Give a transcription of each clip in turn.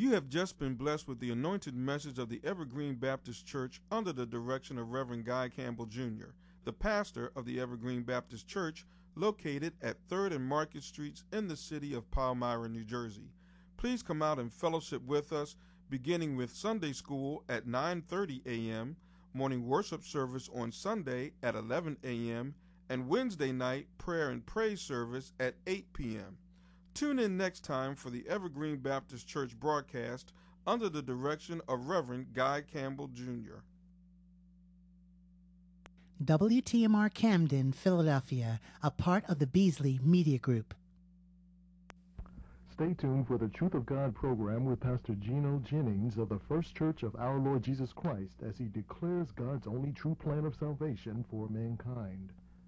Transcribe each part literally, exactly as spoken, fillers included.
You have just been blessed with the anointed message of the Evergreen Baptist Church under the direction of Reverend Guy Campbell Junior, the pastor of the Evergreen Baptist Church located at third and Market Streets in the city of Palmyra, New Jersey. Please come out and fellowship with us, beginning with Sunday school at nine thirty a.m., morning worship service on Sunday at eleven a.m., and Wednesday night prayer and praise service at eight p.m. Tune in next time for the Evergreen Baptist Church broadcast under the direction of Reverend Guy Campbell Junior W T M R Camden, Philadelphia, a part of the Beasley Media Group. Stay tuned for the Truth of God program with Pastor Gino Jennings of the First Church of Our Lord Jesus Christ as he declares God's only true plan of salvation for mankind.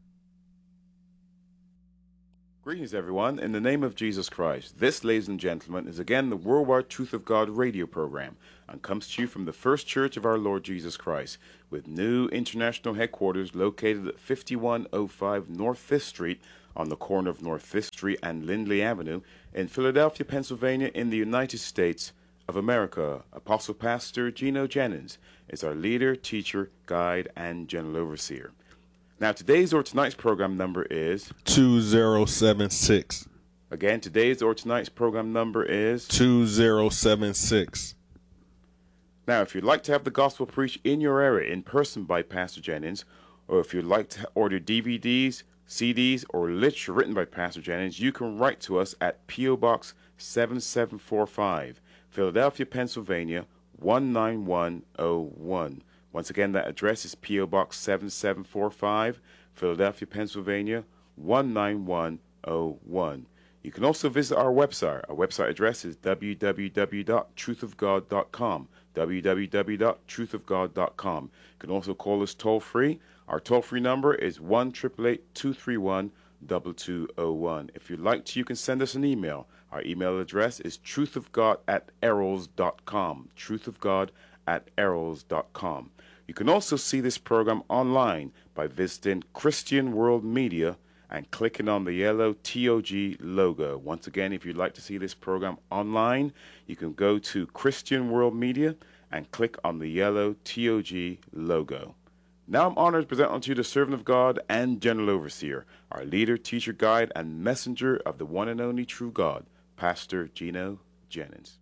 Greetings, everyone. In the name of Jesus Christ, this, ladies and gentlemen, is again the Worldwide Truth of God radio program and comes to you from the First Church of Our Lord Jesus Christ, with new international headquarters located at fifty-one oh five North Fifth Street on the corner of North Fifth Street and Lindley Avenue in Philadelphia, Pennsylvania, in the United States of America. Apostle Pastor Gino Jennings is our leader, teacher, guide, and general overseer. Now, today's or tonight's program number is two zero seven six. Again, today's or tonight's program number is two zero seven six. Now, if you'd like to have the gospel preached in your area in person by Pastor Jennings, or if you'd like to order D V Ds, C Ds, or literature written by Pastor Jennings, you can write to us at P O Box seven seven four five, Philadelphia, Pennsylvania, one nine one oh one. Once again, that address is P O Box seven seven four five, Philadelphia, Pennsylvania, one nine one oh one. You can also visit our website. Our website address is w w w dot truth of god dot com, w w w dot truth of god dot com. You can also call us toll-free. Our toll-free number is one eight eight eight, two three one, two two zero one. If you'd like to, you can send us an email. Our email address is truthofgod at arrows dot com, truthofgod at arrows dot com. You can also see this program online by visiting Christian World Media and clicking on the yellow T O G logo. Once again, if you'd like to see this program online, you can go to Christian World Media and click on the yellow T O G logo. Now I'm honored to present unto you the servant of God and general overseer, our leader, teacher, guide, and messenger of the one and only true God, Pastor Gino Jennings.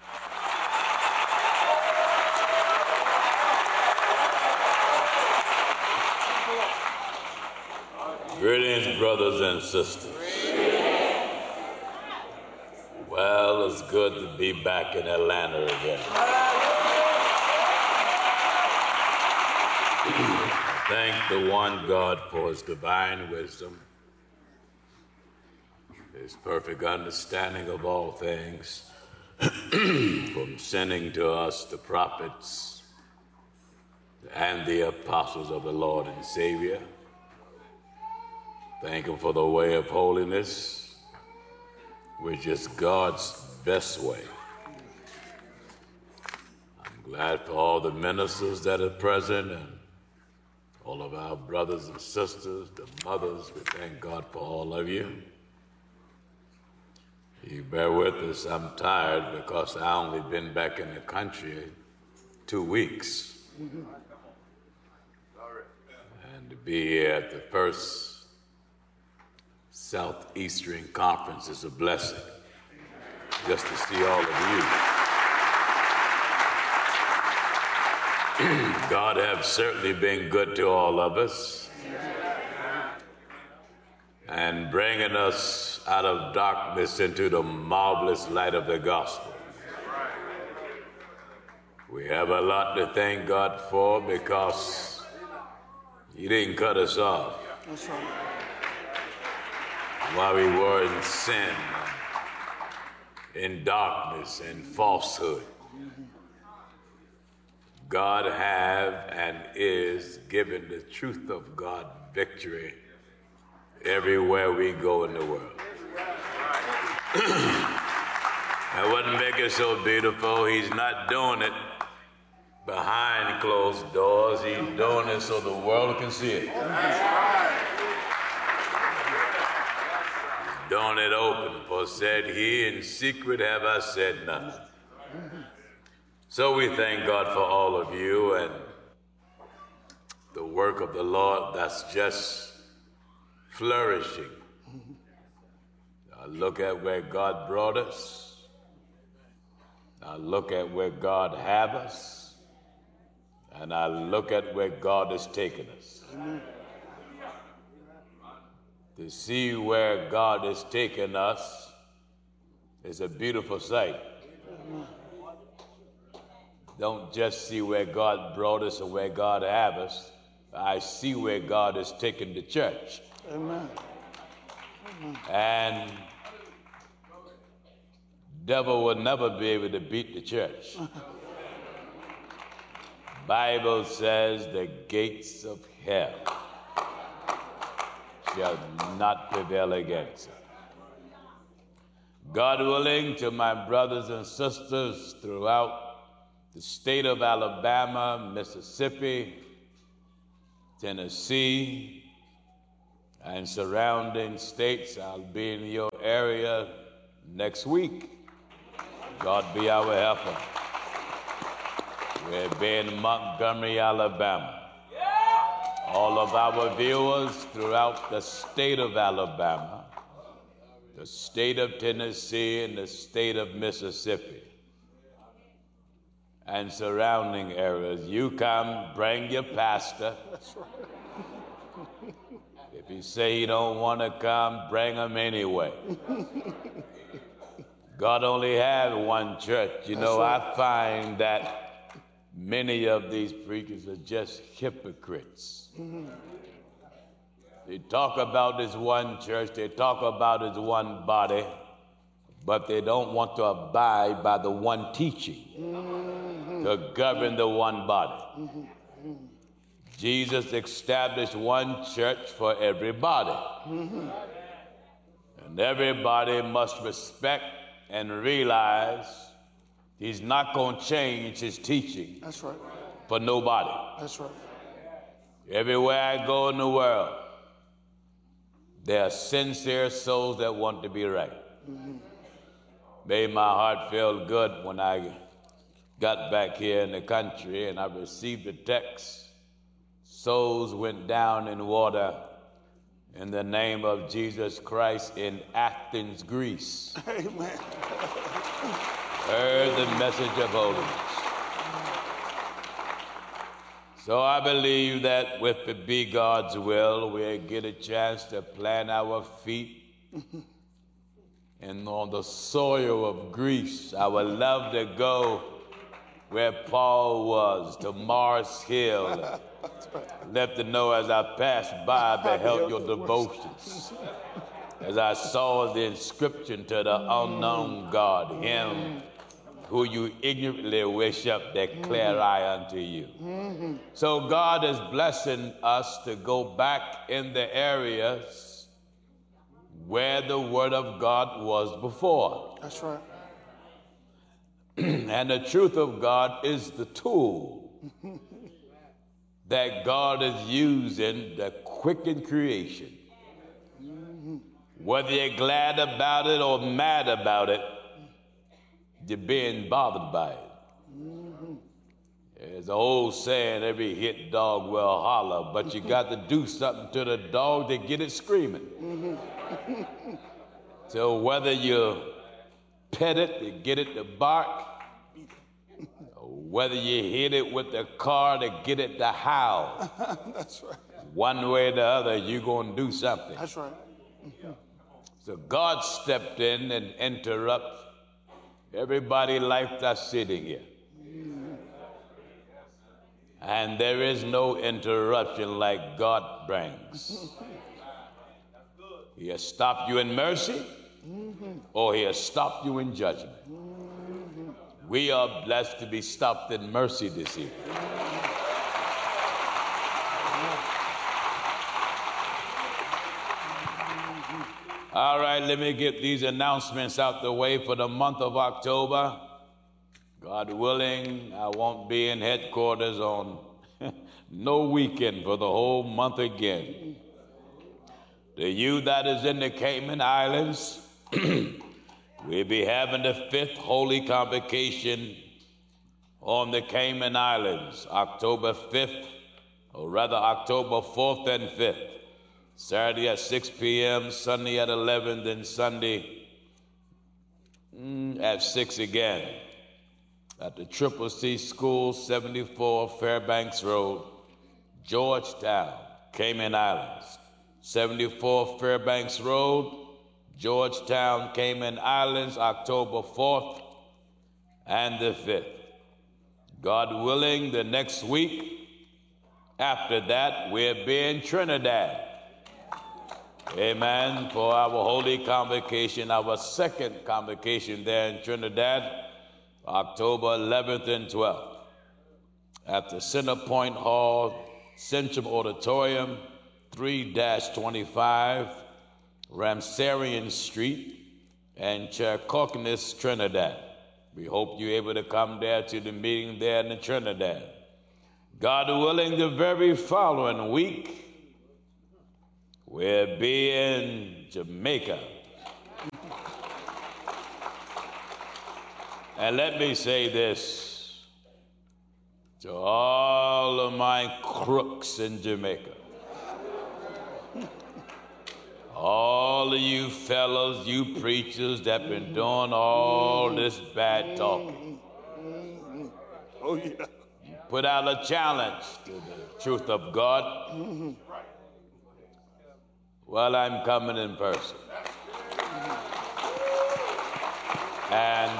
Greetings, brothers and sisters. Well, it's good to be back in Atlanta again. Thank the one God for his divine wisdom, his perfect understanding of all things, from sending to us the prophets and the apostles of the Lord and Savior. Thank him for the way of holiness, which is God's best way. I'm glad for all the ministers that are present and all of our brothers and sisters, the mothers. We thank God for all of you. You bear with us. I'm tired because I only been back in the country two weeks. And to be here at the first Southeastern Conference is a blessing, just to see all of you. God has certainly been good to all of us and bringing us out of darkness into the marvelous light of the gospel. We have a lot to thank God for because he didn't cut us off. That's right. While we were in sin, in darkness and falsehood, God have and is giving the truth of God victory everywhere we go in the world. And what makes it so beautiful, he's not doing it behind closed doors. He's doing it so the world can see it. Doing it open, for said he, in secret have I said nothing. So we thank God for all of you and the work of the Lord that's just flourishing. Now look at where God brought us. Now look at where God have us. And I look at where God has taken us. Amen. To see where God has taken us is a beautiful sight. Amen. Don't just see where God brought us and where God have us. I see where God has taken the church. Amen. Amen. And devil will never be able to beat the church. Bible says the gates of hell shall not prevail against it. God willing, to my brothers and sisters throughout the state of Alabama, Mississippi, Tennessee, and surrounding states, I'll be in your area next week. God be our helper. We'll be in Montgomery, Alabama. All of our viewers throughout the state of Alabama, the state of Tennessee, and the state of Mississippi, and surrounding areas, you come, bring your pastor. That's right. If you say you don't want to come, bring him anyway. God only had one church. You know, I find that many of these preachers are just hypocrites. Mm-hmm. They talk about this one church, they talk about this one body, but they don't want to abide by the one teaching, mm-hmm. to govern the one body. Mm-hmm. Jesus established one church for everybody. Mm-hmm. And everybody must respect and realize he's not going to change his teaching. That's right. For nobody. That's right. Everywhere I go in the world, there are sincere souls that want to be right. Mm-hmm. Made my heart feel good when I got back here in the country and I received a text. Souls went down in water in the name of Jesus Christ in Athens, Greece. Amen. Heard the message of holiness. So I believe that with the be God's will, we'll get a chance to plant our feet and on the soil of Greece. I would love to go where Paul was, to Mars Hill. Let them know as I passed by, I beheld your devotions. As I saw the inscription to the unknown God, him who you ignorantly wish up, declare I unto you. Mm-hmm. So God is blessing us to go back in the areas where the word of God was before. That's right. And the truth of God is the tool that God is using to quicken creation. Mm-hmm. Whether you're glad about it or mad about it, you're being bothered by it. Mm-hmm. There's an old saying, every hit dog will holler, but you got to do something to the dog to get it screaming. Mm-hmm. So whether you pet it to get it to bark, or whether you hit it with the car to get it to howl, that's right. One way or the other, you're going to do something. That's right. Mm-hmm. So God stepped in and interrupted everybody's life that's sitting here. Mm-hmm. And there is no interruption like God brings. He has stopped you in mercy, mm-hmm. or he has stopped you in judgment. Mm-hmm. We are blessed to be stopped in mercy this evening. Mm-hmm. All right, let me get these announcements out the way for the month of October. God willing, I won't be in headquarters on no weekend for the whole month again. The you that is in the Cayman Islands, We'll be having the fifth Holy Convocation on the Cayman Islands, October fifth, or rather October fourth and fifth. Saturday at six p.m., Sunday at eleven, then Sunday mm, at six again. At the Triple C School, seventy-four Fairbanks Road, Georgetown, Cayman Islands. seventy-four Fairbanks Road, Georgetown, Cayman Islands, October fourth and the fifth. God willing, the next week after that, we'll be in Trinidad. Amen. For our Holy Convocation, our second convocation there in Trinidad, October eleventh and twelfth. At the Centerpoint Hall, Centrum Auditorium, three twenty-five, Ramsarian Street, and Chercockness, Trinidad. We hope you're able to come there to the meeting there in the Trinidad. God willing, the very following week, we'll be in Jamaica. And let me say this to all of my crooks in Jamaica. All of you fellows, you preachers that been doing all this bad talking. Oh, yeah. Put out a challenge to the truth of God. Well, I'm coming in person. And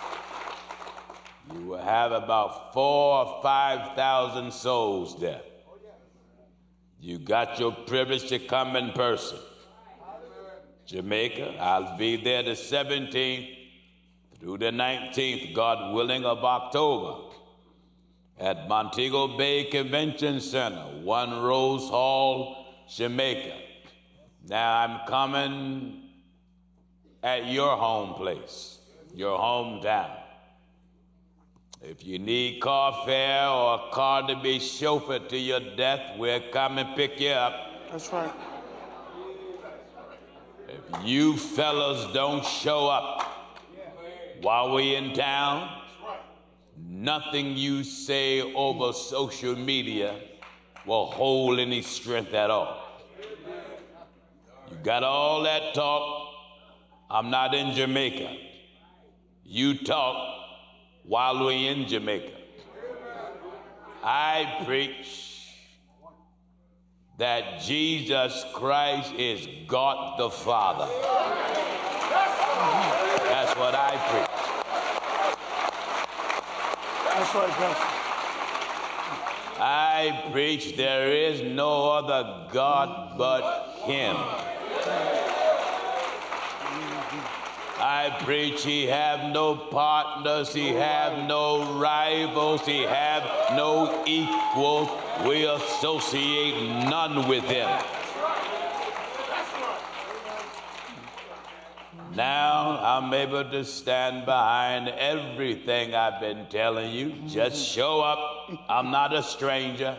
you will have about four or five thousand souls there. You got your privilege to come in person. Jamaica, I'll be there the seventeenth through the nineteenth, God willing, of October at Montego Bay Convention Center, One Rose Hall, Jamaica. Now I'm coming at your home place, your hometown. If you need car fare or a car to be chauffeured to your death, we'll come and pick you up. That's right. If you fellas don't show up while we in town, nothing you say over social media will hold any strength at all. You got all that talk. I'm not in Jamaica. You talk while we in Jamaica. I preach that Jesus Christ is God the Father. That's what I preach. That's right, Pastor. I preach there is no other God but Him. I preach He have no partners, He have no rivals, He have no equals. We associate none with Him. Now I'm able to stand behind everything I've been telling you. Just show up. I'm not a stranger.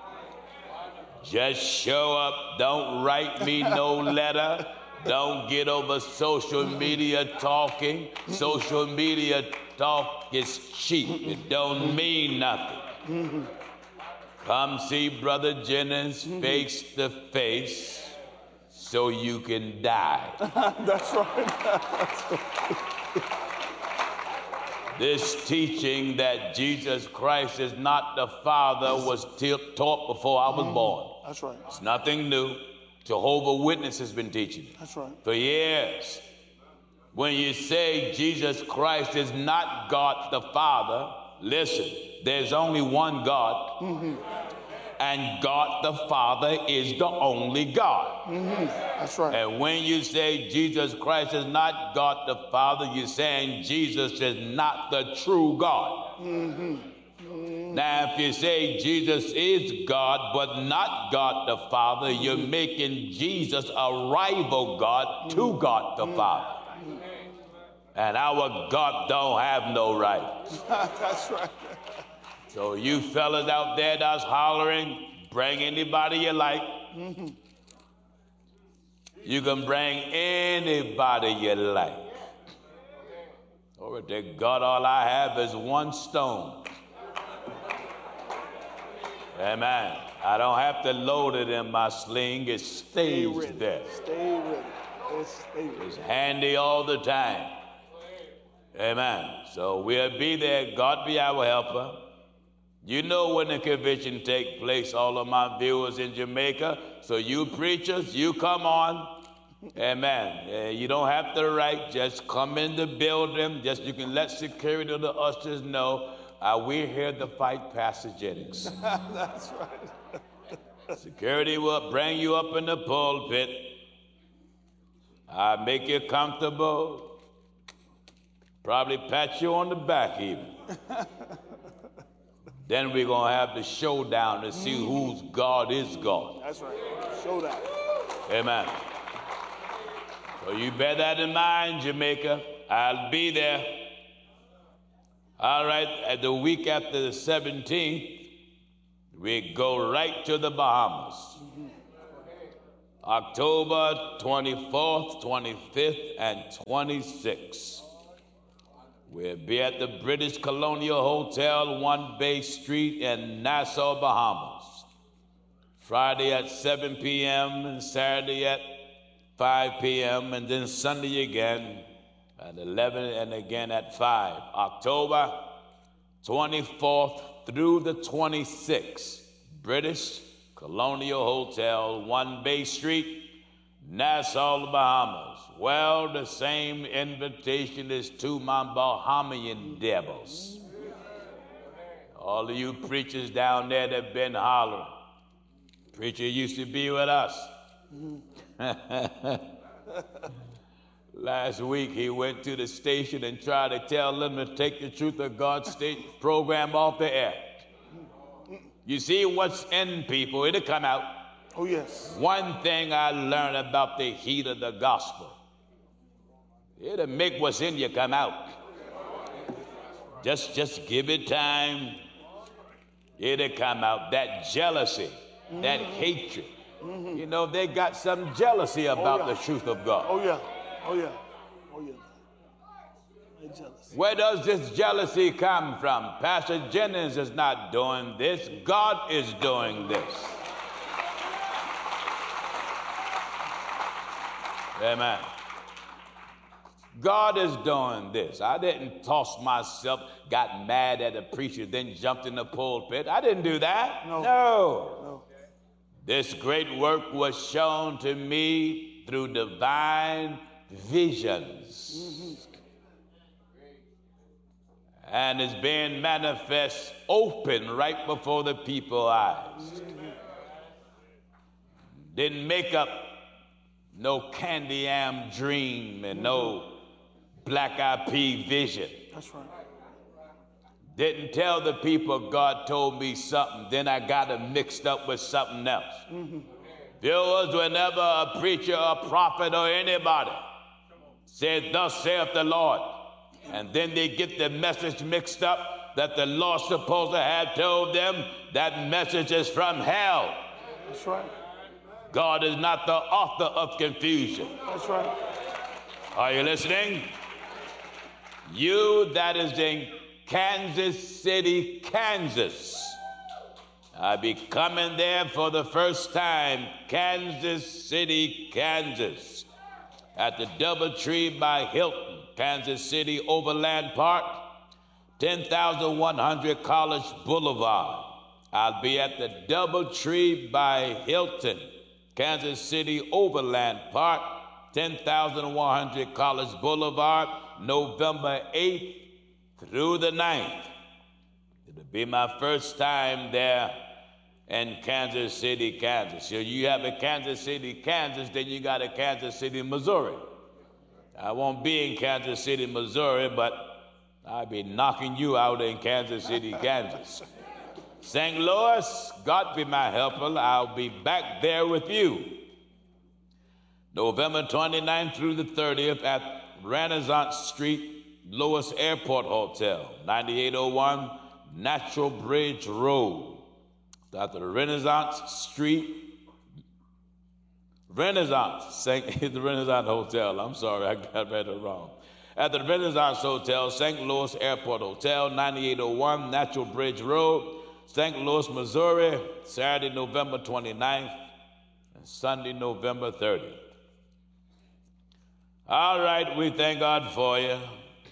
Just show up. Don't write me no letter. Don't get over social media talking. Social media talk is cheap. It don't mean nothing. Come see Brother Jennings face to face so you can die. That's right. That's right. This teaching that Jesus Christ is not the Father was t- taught before I was born. That's right. It's nothing new. Jehovah's Witness has been teaching it That's right. for years. When you say Jesus Christ is not God the Father, listen, there's only one God, mm-hmm. and God the Father is the only God. Mm-hmm. That's right. And when you say Jesus Christ is not God the Father, you're saying Jesus is not the true God. Mm-hmm. Now, if you say Jesus is God, but not God the Father, you're making Jesus a rival God to God the Father. And our God don't have no rivals. That's right. So you fellas out there that's hollering, bring anybody you like. Mm-hmm. You can bring anybody you like. Glory to God, all I have is one stone. Amen. I don't have to load it in my sling. It stays ready. there. Stay ready. Let's stay ready. It's handy all the time. Amen. So we'll be there. God be our helper. You know when the convention take place, all of my viewers in Jamaica. So you preachers, you come on. Amen. Uh, you don't have to write. Just come in the building. Just you can let security or the ushers know uh, we're here to fight Pastor Jennings. That's right. Security will bring you up in the pulpit. I make you comfortable. Probably pat you on the back even. Then we're going to have the showdown to see whose God is God. That's right. Showdown. Amen. So you bear that in mind, Jamaica. I'll be there. All right, at the week after the seventeenth, we go right to the Bahamas. Mm-hmm. October twenty-fourth, twenty-fifth, and twenty-sixth. We'll be at the British Colonial Hotel, One Bay Street in Nassau, Bahamas. Friday at seven p.m. and Saturday at five p.m. and then Sunday again at eleven and again at five. October twenty-fourth through the twenty-sixth. British Colonial Hotel, One Bay Street, Nassau, Bahamas. Well, the same invitation is to my Bahamian devils. All of you preachers down there that have been hollering. Preacher used to be with us. Last week he went to the station and tried to tell them to take the Truth of God state program off the air. You see what's in people, it'll come out. Oh, yes. One thing I learned about the heat of the gospel, it'll make what's in you come out. Just, just give it time. It'll come out. That jealousy, mm-hmm. that hatred. Mm-hmm. You know, they got some jealousy about oh, yeah. the truth of God. Oh, yeah. Oh, yeah. Oh, yeah. They're jealous. Where does this jealousy come from? Pastor Jennings is not doing this. God is doing this. Amen. God is doing this. I didn't toss myself, got mad at a preacher, then jumped in the pulpit. I didn't do that. No. No. no. This great work was shown to me through divine visions. Mm-hmm. And it's being manifest open right before the people's eyes. Mm-hmm. Didn't make up no Candy Am dream and mm-hmm. no Black Eyed Pea vision. That's right. Didn't tell the people God told me something, then I got them mixed up with something else. Mm-hmm. Viewers, whenever a preacher, a prophet, or anybody said, "Thus saith the Lord," and then they get the message mixed up that the Lord's supposed to have told them, that message is from hell. That's right. God is not the author of confusion. That's right. Are you listening? You that is in Kansas City, Kansas. I'll be coming there for the first time, Kansas City, Kansas, at the Doubletree by Hilton, Kansas City Overland Park, ten thousand one hundred College Boulevard. I'll be at the Doubletree by Hilton, Kansas City Overland Park, ten thousand one hundred College Boulevard, November eighth through the ninth. It'll be my first time there in Kansas City, Kansas. So you have a Kansas City, Kansas, then you got a Kansas City, Missouri. I won't be in Kansas City, Missouri, but I'll be knocking you out in Kansas City, Kansas. Saint Louis, God be my helper. I'll be back there with you. November twenty-ninth through the thirtieth at Renaissance Street, Lewis Airport Hotel, ninety-eight oh one Natural Bridge Road. At the Renaissance Street, Renaissance, Saint the Renaissance Hotel. I'm sorry, I got that wrong. at the Renaissance Hotel, Saint Louis Airport Hotel, ninety-eight oh one Natural Bridge Road, Saint Louis, Missouri, Saturday, November twenty-ninth, and Sunday, November thirtieth. All right, we thank God for you.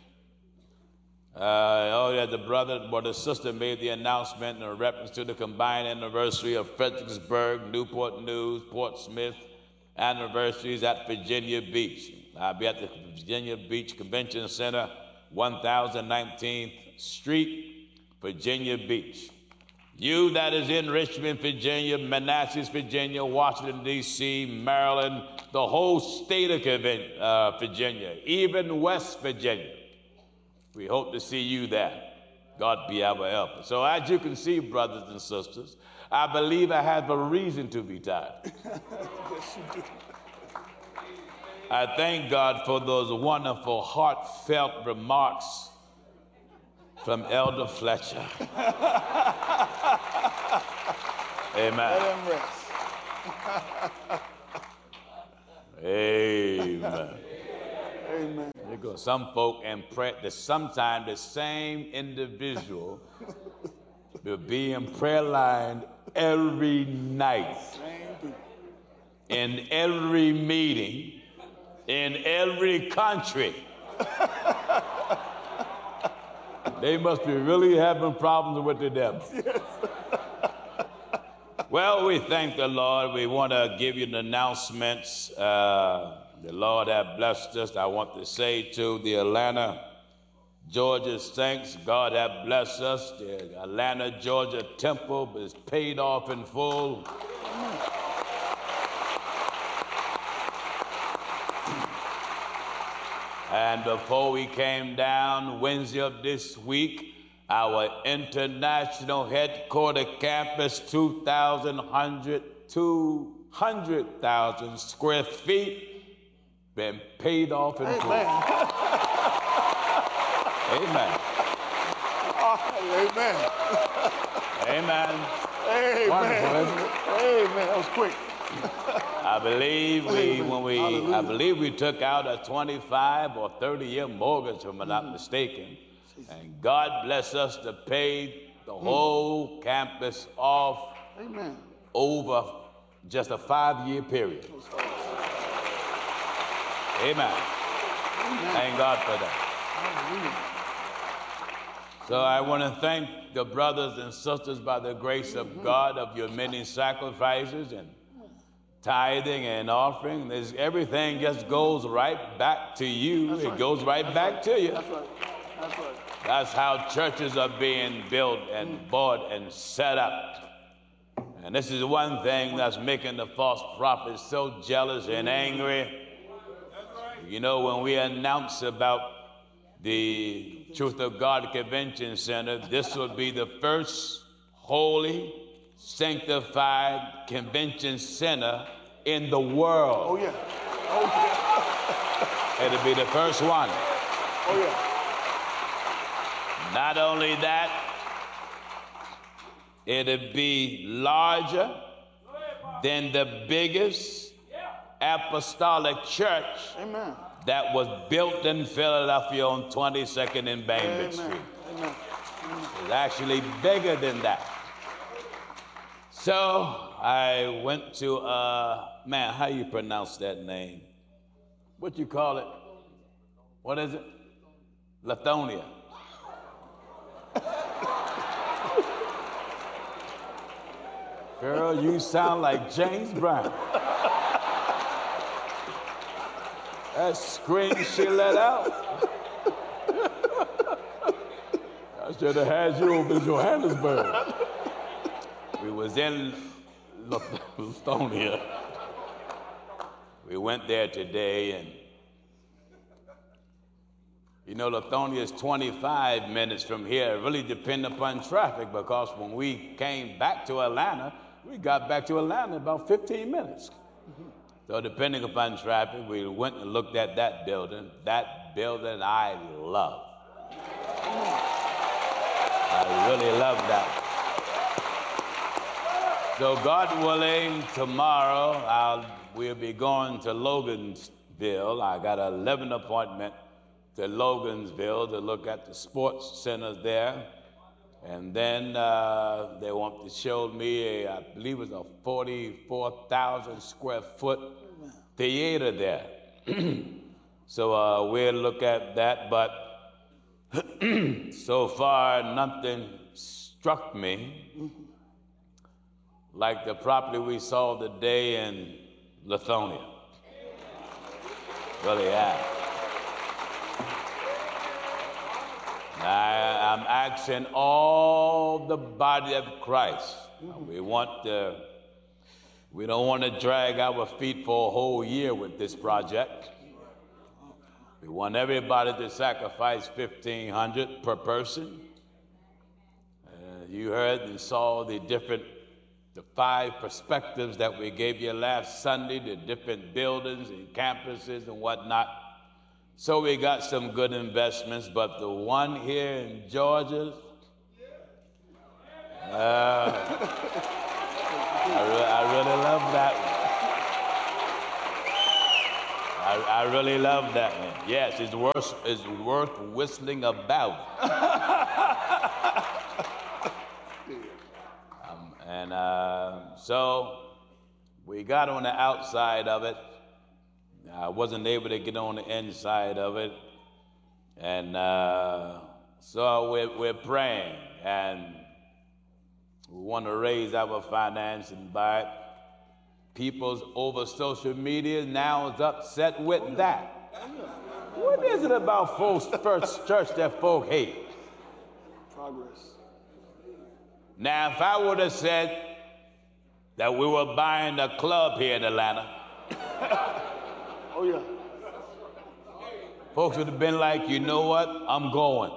Uh, oh, yeah, the brother or the sister made the announcement in reference to the combined anniversary of Fredericksburg, Newport News, Port Smith anniversaries at Virginia Beach. I'll be at the Virginia Beach Convention Center, one thousand nineteenth Street, Virginia Beach. You that is in Richmond, Virginia, Manassas, Virginia, Washington, D C, Maryland, the whole state of uh, Virginia, even West Virginia, we hope to see you there. God be our help. So as you can see, brothers and sisters, I believe I have a reason to be tired. Yes, you do. I thank God for those wonderful, heartfelt remarks from Elder Fletcher. Amen. Let him rest. Amen. Amen. You go. Some folk and pray that sometimes the same individual will be in prayer line every night, Same people. in every meeting, in every country. They must be really having problems with the devil. Yes. Well, we thank the Lord. We want to give you the announcements. Uh, the Lord have blessed us. I want to say to the Atlanta, Georgia Saints, God have blessed us. The Atlanta, Georgia temple is paid off in full. And before we came down Wednesday of this week, our international headquarter campus, two hundred thousand square feet, been paid off in full. Amen. Amen. Amen. Amen. Amen. Wonderful, isn't it? Amen. That was quick. I believe we, when we, Hallelujah. I believe we took out a twenty-five or thirty year mortgage, if I'm not mistaken. And God bless us to pay the whole campus off Amen. over just a five year period. Amen. Thank God for that. Hallelujah. So I want to thank the brothers and sisters by the grace of God of your many sacrifices and tithing and offering. There's, everything just goes right back to you. That's it right. goes right That's back right. to you. That's right. That's right. That's how churches are being built and bought and set up. And this is one thing that's making the false prophets so jealous and angry. You know, when we announce about the Truth of God Convention Center, this will be the first holy, sanctified convention center in the world. Oh, yeah. Oh, yeah. It'll be the first one. Oh, yeah. Not only that, it'll be larger than the biggest apostolic church Amen. that was built in Philadelphia on twenty-second and Bainbridge Amen. Street. Amen. It's actually bigger than that. So I went to, uh, man, how you pronounce that name? What you call it? What is it? Lithonia. Girl, you sound like James Brown. That scream she let out. I should have had you over in Johannesburg. We was in Lithonia. We went there today, and you know, Lithonia is twenty-five minutes from here. It really depends upon traffic, because when we came back to Atlanta, we got back to Atlanta in about fifteen minutes. So depending upon traffic, we went and looked at that building. That building I love. I really love that. So God willing, tomorrow I'll, we'll be going to Loganville. I got an eleven appointment to Logansville to look at the sports centers there. And then uh, they want to show me a, I believe it was a forty-four thousand square foot theater there. So uh, we'll look at that, but so far nothing struck me like the property we saw today in Lithonia. Really have. I, I'm asking all the body of Christ. We want to, we don't want to drag our feet for a whole year with this project. We want everybody to sacrifice fifteen hundred dollars per person. Uh, you heard and saw the different, the five perspectives that we gave you last Sunday, the different buildings and campuses and whatnot. So we got some good investments, but the one here in Georgia, uh, I, re- I really love that one. I, I really love that one. Yes, it's worth, it's worth whistling about. um, and uh, so we got on the outside of it. I wasn't able to get on the inside of it. And uh, so we're, we're praying, and we want to raise our finance and buy it. People's over social media now is upset with that. What is it about folks First Church that folk hate? Progress. Now, if I would have said that we were buying a club here in Atlanta, Oh, yeah. folks would have been like, you know what? I'm going.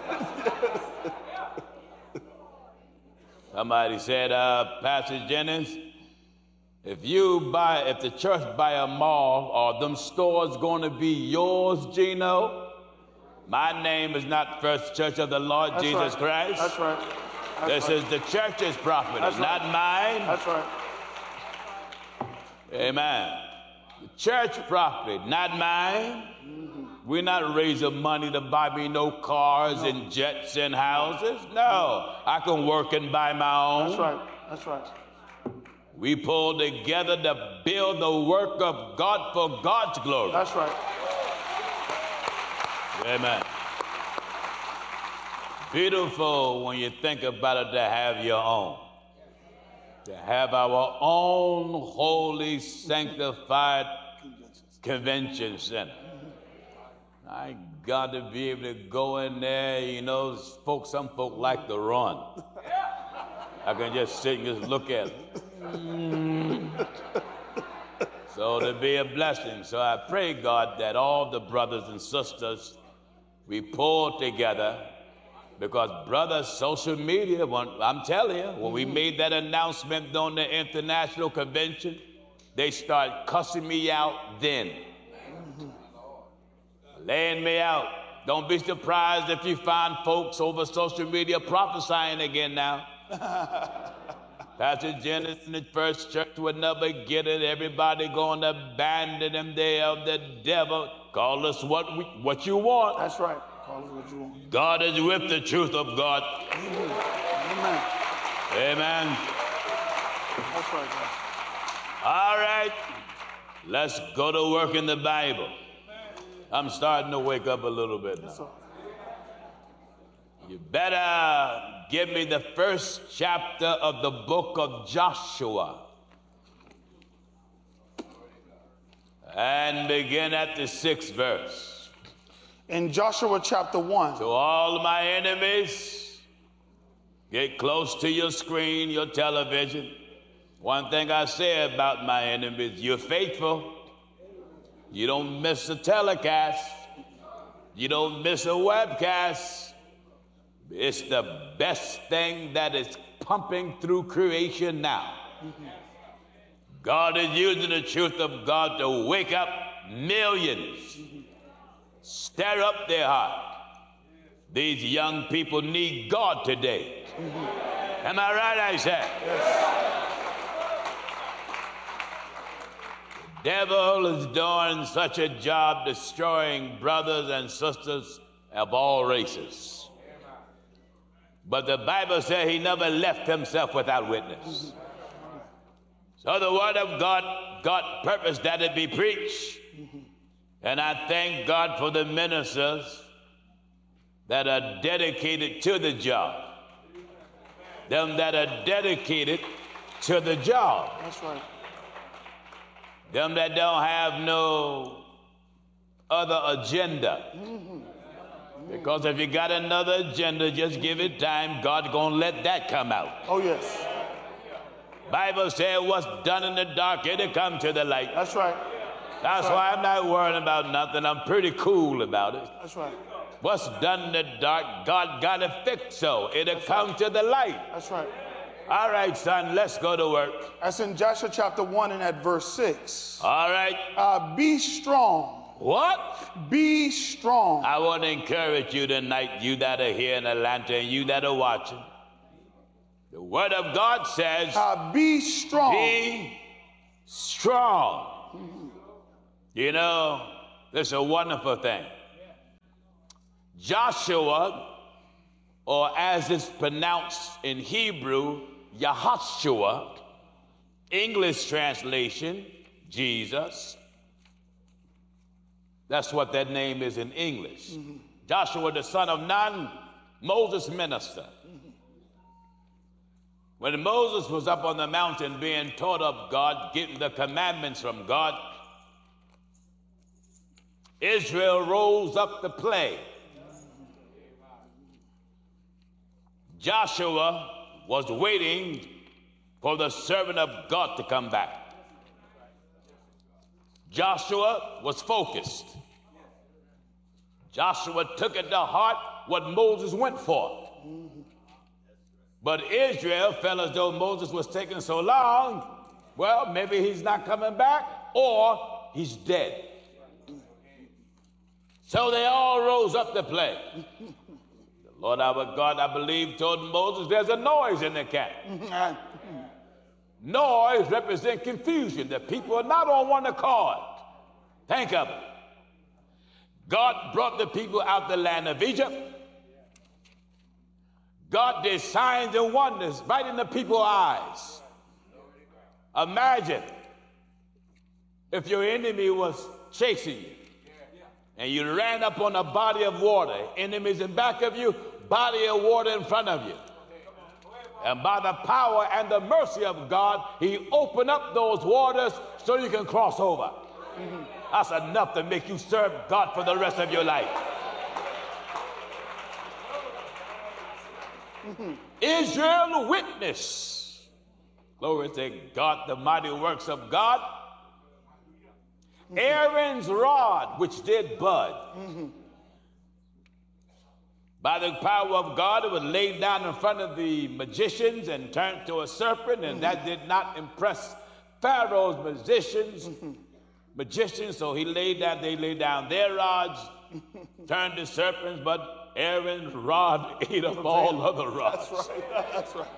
Somebody said, uh, Pastor Jennings, if you buy, if the church buy a mall, are them stores going to be yours, Gino? My name is not First Church of the Lord That's Jesus right. Christ. That's right. That's This right. is the church's property, That's not right. mine. That's right. Amen. The church property, not mine. Mm-hmm. We're not raising money to buy me no cars no. and jets and houses. No, I can work and buy my own. That's right. That's right. We pulled together to build the work of God for God's glory. That's right. Amen. Beautiful when you think about it to have your own. To have our own holy, sanctified convention center. I got to be able to go in there, you know, folks, some folk like to run. I can just sit and just look at it. Mm. So to be a blessing. So I pray, God, that all the brothers and sisters, we pull together, because, brothers, social media, when, I'm telling you, when we made that announcement on the international convention, they start cussing me out then. Laying me out. Don't be surprised if you find folks over social media prophesying again now. Pastor Jennings in the First Church would never get it. Everybody going to abandon them. They of the devil. Call us what we, what you want. That's right. Call us what you want. God is with the truth of God. Amen. Amen. That's right, God. All right. Let's go to work in the Bible. I'm starting to wake up a little bit now. You better give me the first chapter of the book of Joshua. And begin at the sixth verse. In Joshua chapter one. To all my enemies, get close to your screen, your television. One thing I say about my enemies, you're faithful. You don't miss a telecast. You don't miss a webcast. It's the best thing that is pumping through creation now. Mm-hmm. God is using the truth of God to wake up millions. Mm-hmm. Stir up their heart. These young people need God today. Mm-hmm. Am I right, I said? Yes. Devil is doing such a job destroying brothers and sisters of all races. But the Bible says he never left himself without witness. So the word of God, God purposed that it be preached. And I thank God for the ministers that are dedicated to the job. Them that are dedicated to the job. That's right. Them that don't have no other agenda. Because if you got another agenda, just give it time. God gonna let that come out. Oh, yes. Bible says what's done in the dark, it'll come to the light. That's right. That's That's why right. I'm not worrying about nothing. I'm pretty cool about it. That's right. What's done in the dark, God got it fixed so it'll come to the light. That's right. All right, son, let's go to work. That's in Joshua chapter one and at verse six. All right. Uh, be strong. What? Be strong. I want to encourage you tonight, you that are here in Atlanta and you that are watching. The word of God says, Uh, be strong. be strong. You know, this is a wonderful thing. Joshua, or as it's pronounced in Hebrew, Yahushua, English translation, Jesus. That's what that name is in English. Mm-hmm. Joshua, the son of Nun, Moses' minister. Mm-hmm. When Moses was up on the mountain being taught of God, getting the commandments from God, Israel rose up to play. Joshua was waiting for the servant of God to come back. Joshua was focused. Joshua took it to heart what Moses went for. But Israel felt as though Moses was taking so long, well, maybe he's not coming back or he's dead. So they all rose up to play. The Lord our God, I believe, told Moses there's a noise in the camp. Noise represents confusion. The people are not on one accord. Think of it. God brought the people out the land of Egypt. God did signs and wonders right in the people's eyes. Imagine if your enemy was chasing you and you ran up on a body of water, enemies in back of you, body of water in front of you. And by the power and the mercy of God, he opened up those waters so you can cross over. Mm-hmm. That's enough to make you serve God for the rest of your life. Mm-hmm. Israel witnessed, glory to God, the mighty works of God. Mm-hmm. Aaron's rod, which did bud. Mm-hmm. By the power of God, it was laid down in front of the magicians and turned to a serpent, and mm-hmm. that did not impress Pharaoh's magicians, mm-hmm. magicians, so he laid down, they laid down their rods, turned to serpents, but Aaron's rod ate up all other rods. That's right, that's right.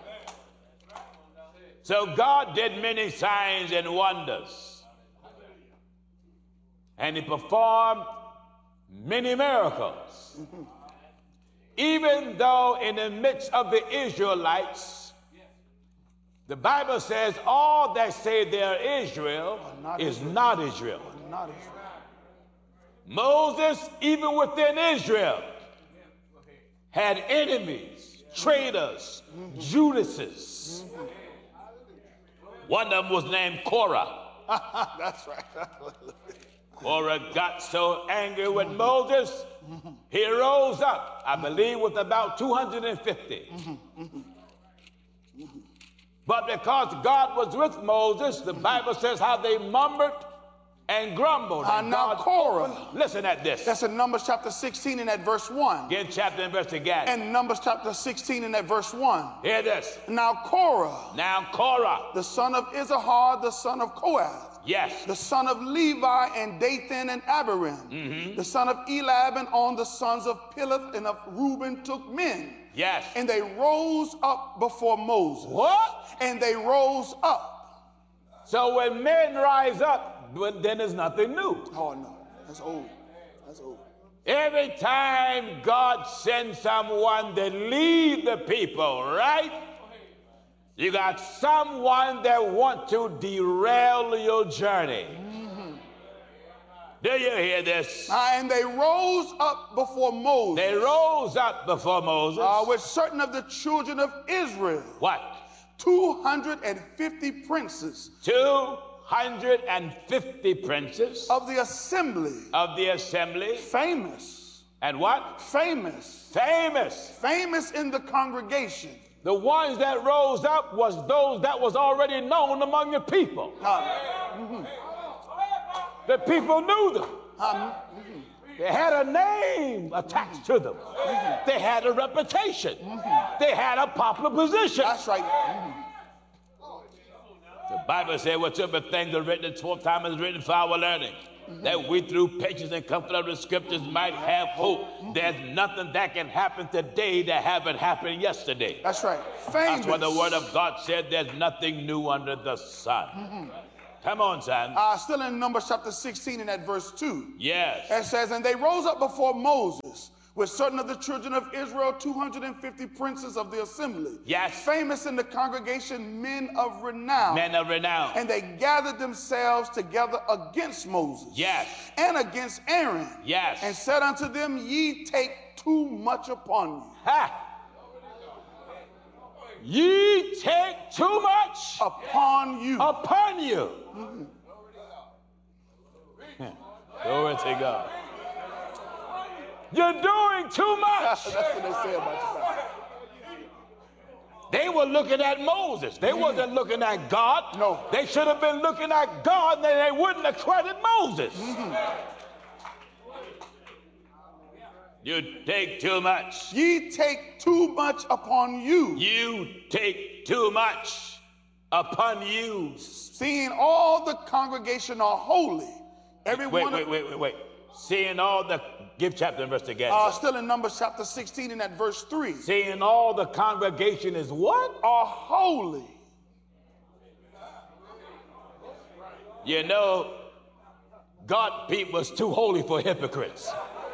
So God did many signs and wonders, and he performed many miracles. Mm-hmm. Even though in the midst of the Israelites, the Bible says all that say they're Israel not is Israel. Not Israel. Not Israel. Moses, even within Israel, had enemies, traitors, mm-hmm. Judases. Mm-hmm. One of them was named Korah. That's right. Korah got so angry with Moses, he rose up, I believe, with about two hundred fifty. But because God was with Moses, the Bible says how they murmured and grumbled. Uh, and now God Korah. Opened. Listen at this. That's in Numbers chapter sixteen and at verse one. Get chapter and verse again. And Numbers chapter sixteen and at verse one. Hear this. Now Korah. Now Korah. The son of Issachar, the son of Kohath. Yes. The son of Levi and Dathan and Abiram. Mm-hmm. The son of Eliab and on the sons of Pilith and of Reuben took men. Yes. And they rose up before Moses. What? And they rose up. So when men rise up, but then there's nothing new. Oh, no. That's old. That's old. Every time God sends someone to lead the people, right? You got someone that want to derail your journey. Mm-hmm. Do you hear this? Uh, and they rose up before Moses. They rose up before Moses. Uh, with certain of the children of Israel. What? two hundred fifty princes. two hundred fifty princes. Of the assembly. Of the assembly. Famous. And what? Famous. Famous. Famous in the congregation. The ones that rose up was those that was already known among the people. Uh, mm-hmm. The people knew them. Um, mm-hmm. They had a name attached to them. Mm-hmm. They had a reputation. Mm-hmm. They had a popular position. That's right. Mm-hmm. The Bible said, whatsoever things are written at twelve time is written for our learning. Mm-hmm. That we through patience and comfort of the scriptures might have hope. Mm-hmm. There's nothing that can happen today that haven't happened yesterday. That's right. Famous. That's why the word of God said there's nothing new under the sun. Mm-hmm. Come on, son. Uh, still in Numbers chapter sixteen in that verse two. Yes. It says, and they rose up before Moses with certain of the children of Israel, two hundred fifty princes of the assembly. Yes. Famous in the congregation, men of renown. Men of renown. And they gathered themselves together against Moses. Yes. And against Aaron. Yes. And said unto them, ye take too much upon you. Ha! Ye take too much upon you. Upon you. Mm-hmm. Glory to God. You're doing too much. That's what they say about you. They were looking at Moses. They mm-hmm. wasn't looking at God. No. They should have been looking at God, and they wouldn't have credited Moses. Mm-hmm. You take too much. Ye take too much upon you. You take too much upon you. Seeing all the congregation are holy. Every wait, one wait, of, wait, wait, wait. Seeing all the, give chapter and verse again. Uh, still in Numbers chapter sixteen in that verse three. Seeing all the congregation is what? Are holy. You know, God people was too holy for hypocrites.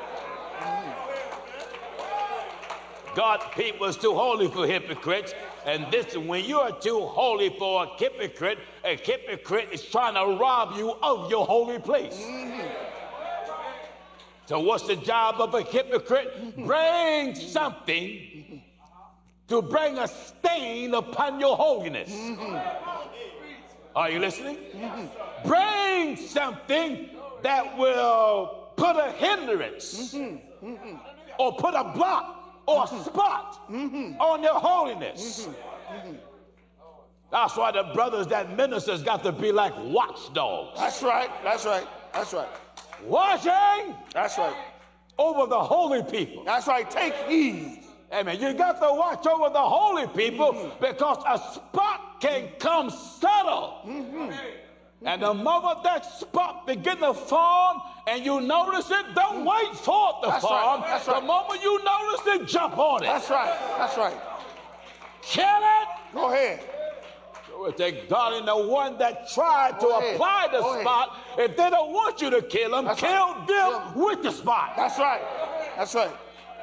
God people is too holy for hypocrites. And this, when you are too holy for a hypocrite, a hypocrite is trying to rob you of your holy place. Mm-hmm. So what's the job of a hypocrite? Mm-hmm. Bring something mm-hmm. to bring a stain upon your holiness. Mm-hmm. Are you listening? Mm-hmm. Bring something that will put a hindrance mm-hmm. Mm-hmm. or put a block or a spot mm-hmm. on your holiness. Mm-hmm. Mm-hmm. That's why the brothers that ministers got to be like watchdogs. That's right. That's right. That's right. Watching. That's right. Over the holy people. That's right. Take heed. Amen. You got to watch over the holy people mm-hmm. because a spot can come subtle. Mm-hmm. And the moment that spot begin to form and you notice it, don't wait for it to That's form. Right. That's right. The moment you notice it, jump on it. That's right. That's right. Kill it. Go ahead. Go take God in the one that tried Go to ahead. apply the Go spot. Ahead. If they don't want you to kill them, That's kill right. them yeah. with the spot. That's right. That's right.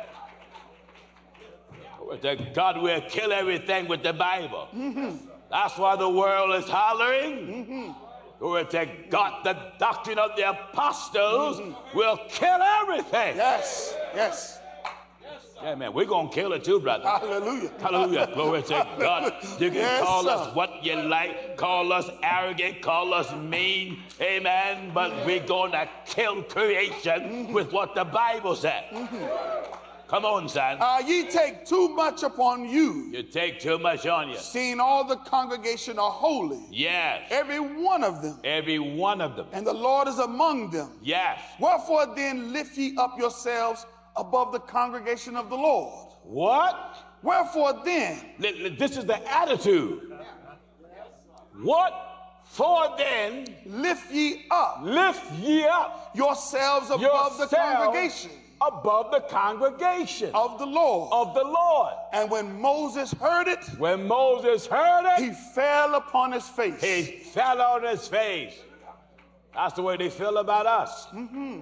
That God will kill everything with the Bible. Mm-hmm. That's why the world is hollering. Mm-hmm. Glory to God, the doctrine of the apostles mm-hmm. will kill everything. Yes, yes. Yeah, man, we're going to kill it too, brother. Hallelujah. Hallelujah. Glory to God. You can yes, call sir. us what you like, call us arrogant, call us mean, amen, but mm-hmm. we're going to kill creation mm-hmm. with what the Bible said. Mm-hmm. Come on, son. Uh, ye take too much upon you. You take too much on you. Seeing all the congregation are holy. Yes. Every one of them. Every one of them. And the Lord is among them. Yes. Wherefore then lift ye up yourselves above the congregation of the Lord. What? Wherefore then. This is the attitude. What? For then. Lift ye up. Lift ye up. Yourselves above yourselves the congregation. Above the congregation of the Lord. Of the Lord. And when Moses heard it, when Moses heard it, he fell upon his face. He fell on his face. That's the way they feel about us. Mm-hmm.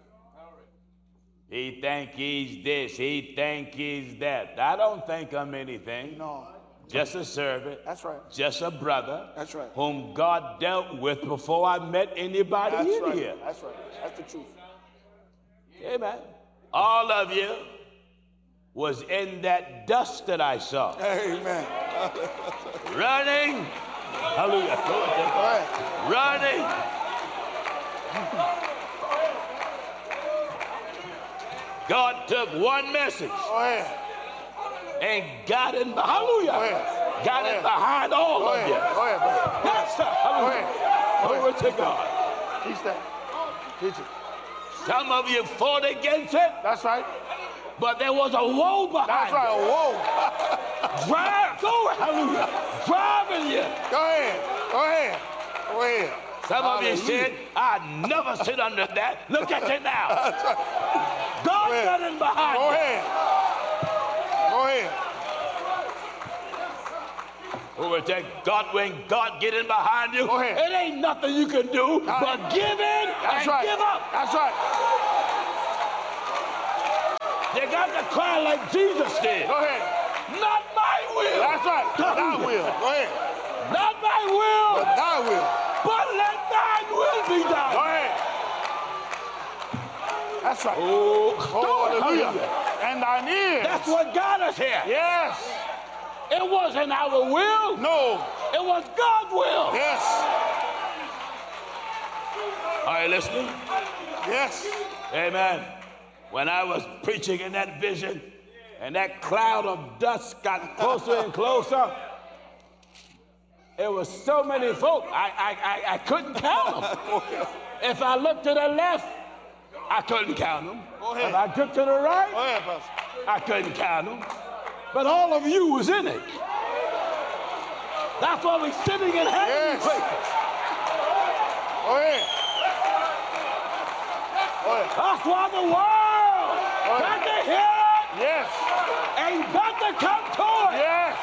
He think he's this. He think he's that. I don't think I'm anything. No. Just a servant. That's right. Just a brother. That's right. Whom God dealt with before I met anybody That's in right. here. That's right. That's the truth. Amen. All of you was in that dust that I saw. Amen. Running. Hallelujah. Go ahead. Running. God took one message Go ahead. and got in, hallelujah, Go ahead. got Go in ahead. behind all Go of ahead. you. Go ahead, brother. Yes, sir. Go Hallelujah. ahead. Go Glory ahead. to God. Teach that. Teach it. Some of you fought against it, That's right. but there was a woe behind That's right. Whoa. it. Drive, glory, hallelujah, driving you. Go ahead. Go ahead. Go ahead. Some of you Hallelujah. said, I'd never sit under that. Look at you now. That's right. God Go ahead. got in behind Go you. ahead. Go ahead. Glory to God. When God get in behind you, Go ahead. it ain't nothing you can do Right. but give in That's and right. give up. That's right. You got to cry like Jesus did. Go ahead. Not my will. That's right. Thy will. Go ahead. Not my will, But thy will. but let thine will be done. Go ahead. That's right. Oh, Oh, hallelujah. hallelujah. And thine ears. That's what got us here. Yes. It wasn't our will. No. It was God's will. Yes. Are you listening? Yes. Amen. When I was preaching in that vision and that cloud of dust got closer and closer, it was so many folk, I, I, I, I couldn't count them. If I looked to the left, I couldn't count them. Go ahead. If I took to the Go right, ahead, Pastor. I couldn't count them. But all of you was in it. That's why we're sitting in heavenly Yes. places. Go ahead. Go ahead. That's why the world ahead. got to hear it Yes. and got to come to it. Yes.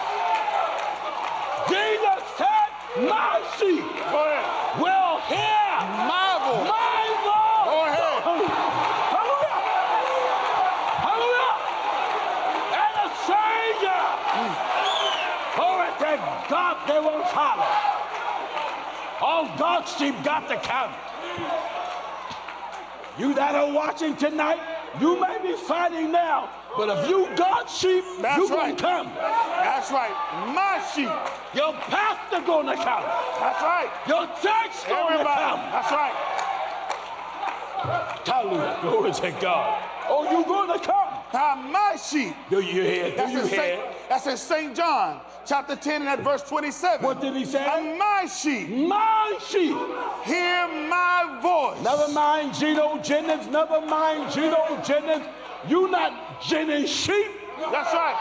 Jesus said, my sheep Go ahead. will hear My voice. my voice. Go ahead. Hallelujah. Hallelujah. And a stranger. Glory to God, they won't follow. All God's sheep got to come. You that are watching tonight, you may be fighting now, but if you God's sheep, That's you gonna right. come. That's right. My sheep. Your pastor gonna come. That's right. Your church gonna Everybody. come. That's right. Hallelujah. Glory to God. Oh, you gonna come. Now, my sheep. Do you hear? Do That's you in, hear? Saint, that's in Saint John, chapter ten, and at verse twenty-seven. What did he say? And my sheep My sheep. hear my voice. Never mind Gino Jennings. Never mind Gino Jennings. You not Jennings sheep. That's right.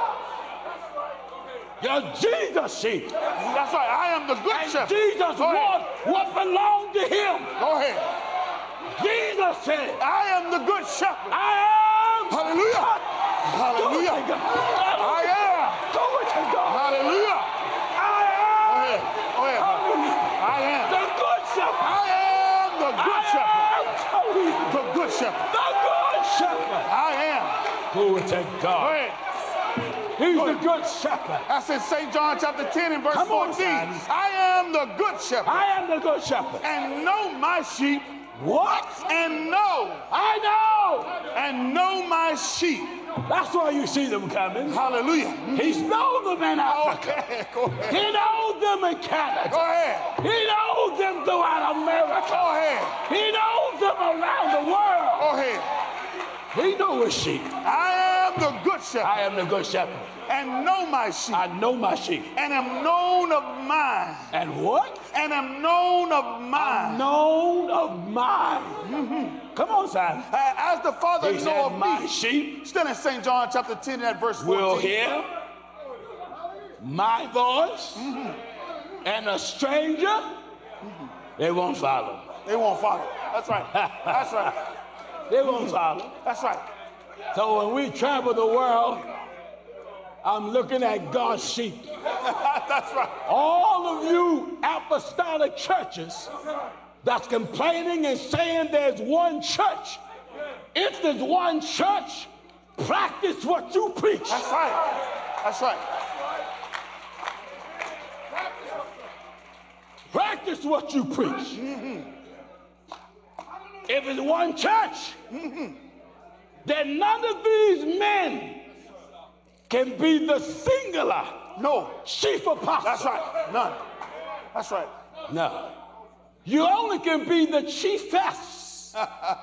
You're Jesus sheep. That's right. I am the good And shepherd. Jesus Go ahead. wants what belonged to him. Go ahead. Jesus said, I am the good shepherd. I am. Hallelujah. Hallelujah. Glory to God. I am. Glory to God. Hallelujah. I Go am. ahead. Go ahead. Hallelujah. I am. The good shepherd. I am the good I shepherd. am. Hallelujah. The good shepherd. The good shepherd. I am. Glory to Go God. ahead. He's the good shepherd. That's in Saint John chapter ten and verse Come on, fourteen. son. I am the good shepherd. I am the good shepherd. And know my sheep. What? And know. I know. And know my sheep. That's why you see them coming. Hallelujah. He's known them in Africa. Okay. Go ahead. He knows them in Canada. Go ahead. He knows them throughout America. Go ahead. He knows them around the world. Go ahead. He knows his sheep. I am the good shepherd. I am the good shepherd. And know my sheep. I know my sheep. And am known of mine. And what? And am known of I'm mine. known of mine. Mm-hmm. Come on, son. Uh, As the Father He know said, of my me. sheep Still in Saint John chapter ten and at verse fourteen. will hear my voice, Mm-hmm. and a stranger, Mm-hmm. they won't follow. They won't follow. That's right. That's right. They won't follow. That's right. So when we travel the world, I'm looking at God's sheep. That's right. All of you apostolic churches that's complaining and saying there's one church. If there's one church, practice what you preach. That's right. That's right. Practice what you preach. Mm-hmm. If it's one church, Mm-hmm. then none of these men can be the singular No. chief apostle. That's right. None. That's right. No. You only can be the chiefess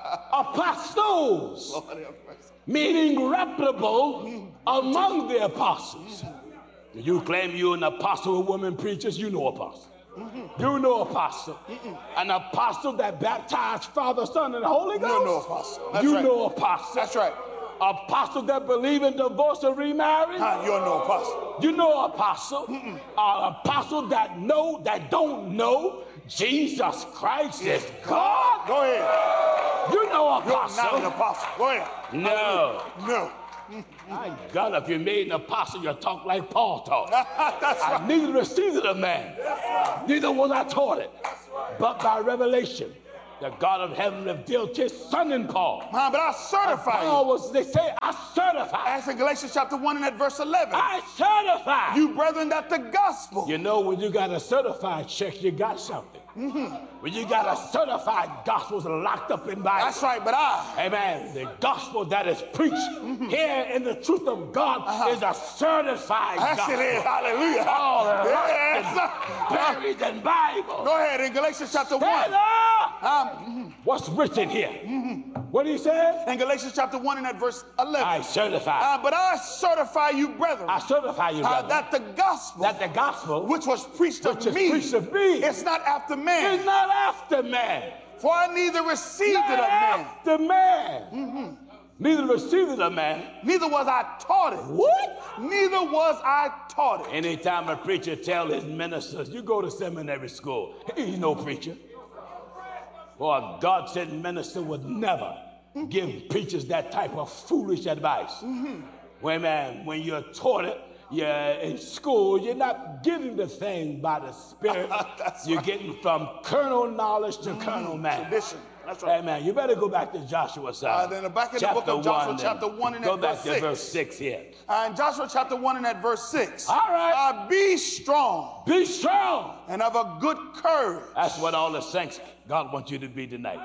apostles, Lord have mercy. meaning reputable among the apostles. You claim you're an apostle of women preachers, you know apostle. You know apostle. An apostle that baptized Father, Son, and Holy Ghost. You know apostle. That's you right. know apostle. That's right. Apostle that believe in divorce or remarriage. Huh, you're no apostle. You know apostle. Uh, apostle that know, that don't know Jesus Christ is God. Go ahead. You know You're apostle. not an apostle. Go ahead. No. No. My God, if you made an apostle, you talk like Paul talked. That's I right. neither received it of man, neither was I taught it, but by revelation. The God of heaven revealed his son in Paul. Man, but I certify Paul you. was, they say, I certify. As in Galatians chapter one and at verse eleven. I certify. You brethren, that the gospel. You know, when you got a certified check, you got something. Mm-hmm. When you got a certified gospel locked up in Bible. That's right, but I. Amen. The gospel that is preached mm-hmm. here in the truth of God uh-huh. is a certified That's gospel. it is. Hallelujah. All yes. buried in Bible. Go ahead in Galatians chapter Stand one. up. Um, mm-hmm. What's written here? Mm-hmm. What he said? In Galatians chapter one and at verse eleven. I certify. Uh, but I certify you, brethren. I certify you, uh, brethren. that the gospel. That the gospel. Which was preached which of me. Preached of me. It's not after man. It's not after man. For I neither received not it of man. After man. Mm-hmm. Neither received it of man. Neither was I taught it. What? Neither was I taught it. Anytime a preacher tell his ministers, you go to seminary school, he's no preacher. For a God-sent minister would never mm-hmm. give preachers that type of foolish advice. Mm-hmm. When, man, when you're taught it, you're in school, you're not getting the thing by the Spirit. You're right. getting from kernel knowledge to mm-hmm. kernel man. Tradition. That's right. Hey, man, you better go back to Joshua, son. Uh, then back in the book of Joshua, one, chapter one and go at back verse to six. verse six here. Uh, in Joshua chapter one and at verse six. All right. Uh, be strong. Be strong. And of a good courage. That's what all the saints, God wants you to be tonight.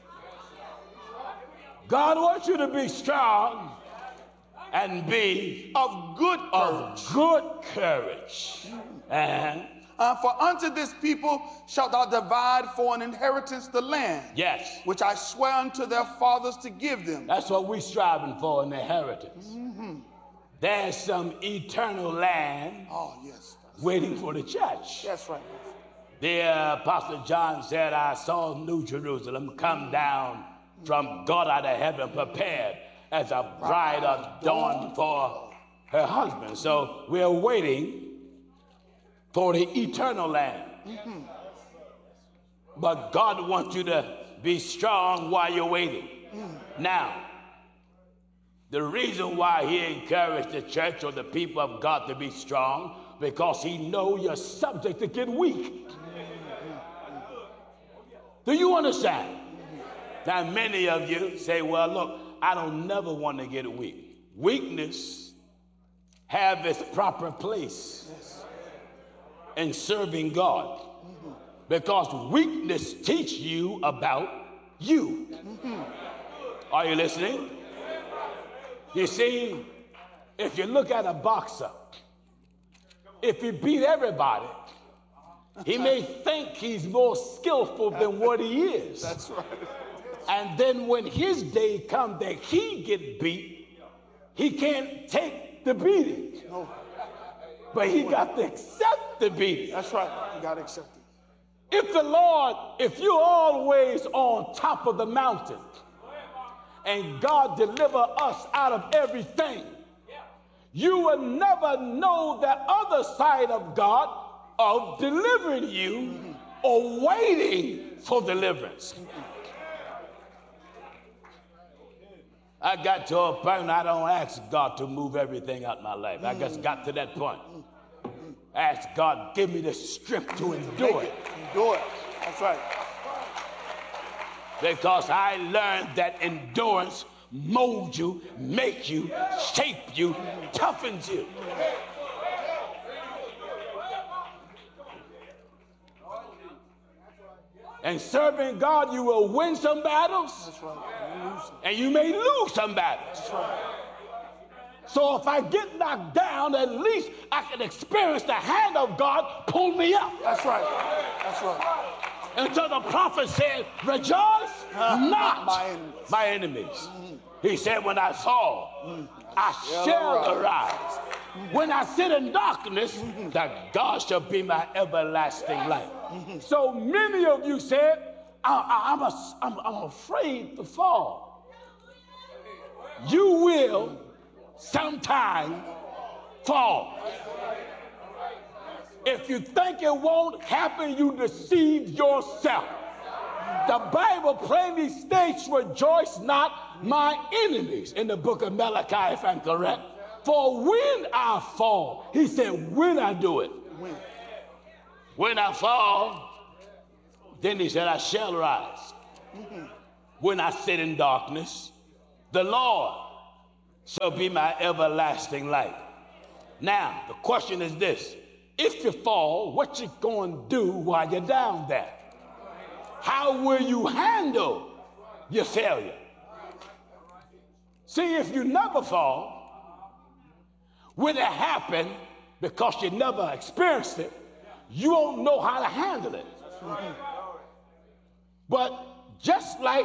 God wants you to be strong and be of good courage. Of good courage. And uh, for unto this people shalt thou divide for an inheritance the land. Yes. Which I swear unto their fathers to give them. That's what we're striving for, an inheritance. Mm-hmm. There's some eternal land oh, yes, waiting for the church. That's right. The uh, Apostle John said, I saw New Jerusalem come down from God out of heaven prepared as a bride adorned for her husband. So we're waiting for the eternal land. Mm-hmm. But God wants you to be strong while you're waiting. Mm. Now, the reason why he encouraged the church or the people of God to be strong, because he knows you're subject to get weak. Do you understand? Now, many of you say, well, look, I don't never want to get weak. Weakness have its proper place in serving God. Because weakness teach you about you. Are you listening? You see, if you look at a boxer, if he beat everybody, he may think he's more skillful than what he is. That's right. And then when his day comes that he get beat, he can't take the beating. No. But he got to accept the beating. That's right. You got to accept it. If the Lord, if you're always on top of the mountain and God deliver us out of everything, you will never know the other side of God of delivering you mm-hmm. or waiting for deliverance. Mm-hmm. I got to a point I don't ask God to move everything out of my life. I just got to that point. Ask God, give me the strength to endure it. Endure it. That's right. Because I learned that endurance molds you, makes you, shapes you, toughens you. And serving God, you will win some battles. That's right. And you may lose some battles. That's right. So if I get knocked down, at least I can experience the hand of God pull me up. That's right. That's right. And so the prophet said, rejoice uh, not my enemies. My enemies. Mm-hmm. He said, when I fall, mm-hmm. I yeah, shall right. arise. Mm-hmm. When I sit in darkness, mm-hmm. that God shall be my everlasting light. Mm-hmm. So many of you said, I, I, I'm, a, I'm, I'm afraid to fall. You will sometime fall. If you think it won't happen, you deceive yourself. The Bible plainly states, rejoice not my enemies, in the book of Malachi, if I'm correct. For when I fall, he said, when I do it. When, when I fall, then he said, I shall rise. Mm-hmm. When I sit in darkness, the Lord shall be my everlasting light. Now, the question is this. If you fall, what you going to do while you're down there? How will you handle your failure? See, if you never fall, when it happened, because you never experienced it, you won't know how to handle it. But just like